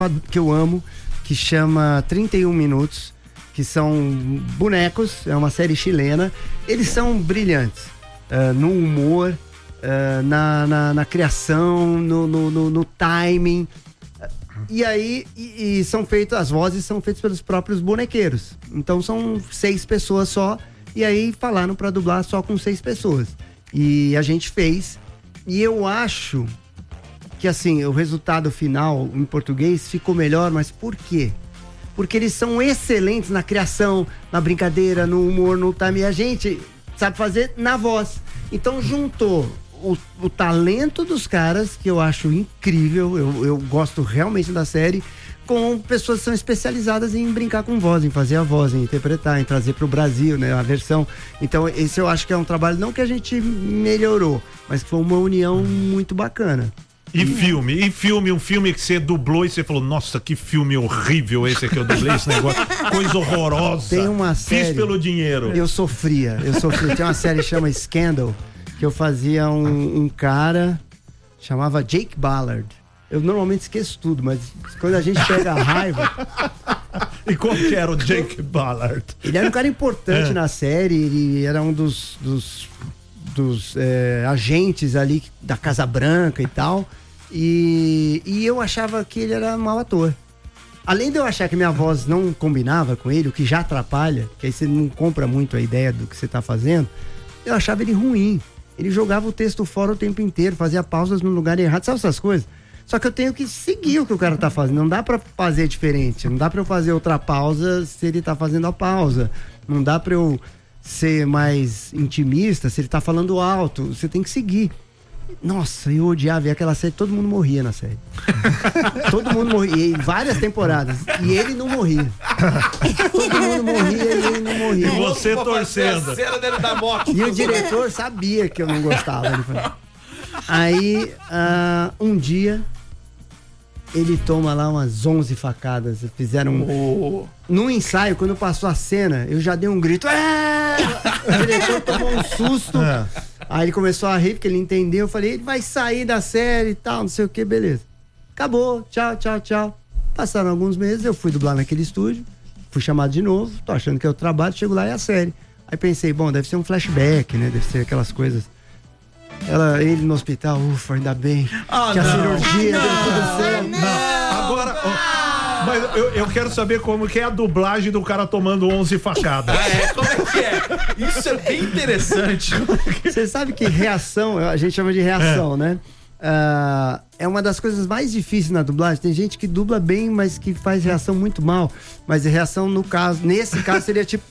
que eu amo, que chama 31 Minutos, que são bonecos, é uma série chilena. Eles são brilhantes no humor, na criação, no timing. E aí, são feitas, as vozes são feitas pelos próprios bonequeiros. Então são 6 pessoas só, e aí falaram pra dublar só com 6 pessoas. E a gente fez, e eu acho que assim, o resultado final em português ficou melhor, mas por quê? Porque eles são excelentes na criação, na brincadeira, no humor, no time, e a gente sabe fazer na voz. Então juntou o talento dos caras, que eu acho incrível, eu gosto realmente da série, com pessoas que são especializadas em brincar com voz, em fazer a voz, em interpretar, em trazer pro Brasil, né, a versão. Então esse eu acho que é um trabalho, não que a gente melhorou, mas que foi uma união muito bacana. E filme, um filme que você dublou e você falou, nossa, que filme horrível esse que eu dublei, esse negócio, coisa horrorosa. Tem uma série... Fiz pelo dinheiro. Eu sofria. Tem uma série que chama Scandal, que eu fazia um cara, chamava Jake Ballard. Eu normalmente esqueço tudo, mas quando a gente pega a raiva... E como que era o Jake Ballard? Ele era um cara importante na série, ele era um dos agentes ali da Casa Branca e tal, e eu achava que ele era mau ator. Além de eu achar que minha voz não combinava com ele, o que já atrapalha, que aí você não compra muito a ideia do que você tá fazendo, eu achava ele ruim. Ele jogava o texto fora o tempo inteiro, fazia pausas no lugar errado, sabe essas coisas? Só que eu tenho que seguir o que o cara tá fazendo, não dá pra fazer diferente, não dá pra eu fazer outra pausa se ele tá fazendo a pausa, não dá pra eu ser mais intimista se ele tá falando alto, você tem que seguir. Nossa, eu odiava, e aquela série, todo mundo morria na série. Todo mundo morria, e várias temporadas, e ele não morria. Todo mundo morria e ele não morria. E você torcendo. E o diretor sabia que eu não gostava. Aí, um dia, ele toma lá umas 11 facadas. Fizeram no ensaio, quando passou a cena, eu já dei um grito. O diretor tomou um susto. Aí ele começou a rir, porque ele entendeu. Eu falei, ele vai sair da série e tal, não sei o que, beleza. Acabou, tchau. Passaram alguns meses, eu fui dublar naquele estúdio, fui chamado de novo, tô achando que é o trabalho, chego lá e é a série. Aí pensei, bom, deve ser um flashback, né? Deve ser aquelas coisas. Ele no hospital, ufa, ainda bem que a cirurgia deu tudo certo. Agora, mas eu quero saber como que é a dublagem do cara tomando 11 facadas. Como é que é? Isso é bem interessante. Você sabe que reação, a gente chama de reação, né? É uma das coisas mais difíceis na dublagem. Tem gente que dubla bem, mas que faz reação muito mal. Mas a reação, nesse caso, seria tipo...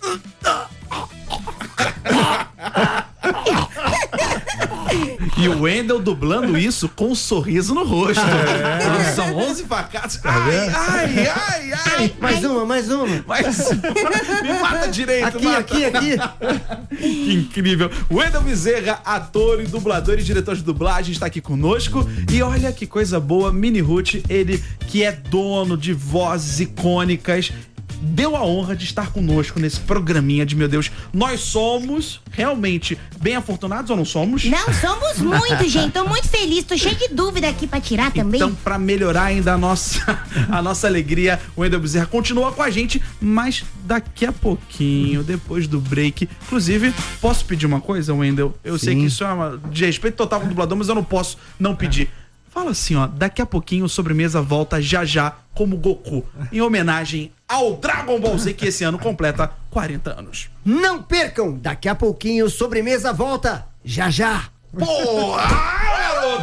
E o Wendel dublando isso com um sorriso no rosto. São 11 facadas. Ai. Mais uma. Me mata direito, aqui. Que incrível. Wendel Bezerra, ator e dublador e diretor de dublagem, está aqui conosco. E olha que coisa boa, Mini Ruth, ele que é dono de vozes icônicas, deu a honra de estar conosco nesse programinha de, meu Deus, nós somos realmente bem afortunados ou não somos? Não, somos muito, gente. Tô muito feliz, tô cheio de dúvida aqui pra tirar também. Então, pra melhorar ainda a nossa alegria, o Wendel Bezerra continua com a gente, mas daqui a pouquinho, depois do break, inclusive, posso pedir uma coisa, Wendel? Eu sei que isso é de respeito total com o dublador, mas eu não posso não pedir. Fala assim, daqui a pouquinho o Sobremesa volta já como Goku, em homenagem ao Dragon Ball Z, que esse ano completa 40 anos. Não percam, daqui a pouquinho o Sobremesa volta já. Porra!